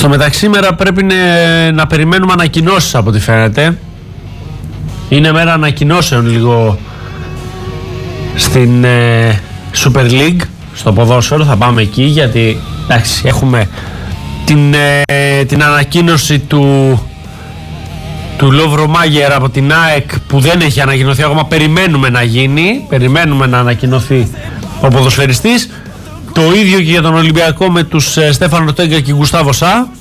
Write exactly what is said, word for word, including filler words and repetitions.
Στο μεταξύ σήμερα πρέπει να, να περιμένουμε ανακοινώσεις από ό,τι φαίνεται. Είναι μέρα ανακοινώσεων λίγο στην ε, Super League, στο ποδόσφαιρο. Θα πάμε εκεί γιατί εντάξει, έχουμε την, ε, την ανακοίνωση του του Λόβρο Μάγερ από την ΑΕΚ που δεν έχει ανακοινωθεί ακόμα. Περιμένουμε να γίνει, περιμένουμε να ανακοινωθεί ο ποδοσφαιριστής. Το ίδιο και για τον Ολυμπιακό με τους ε, Στέφανο Τέγκα και Γκουστάβο Σα.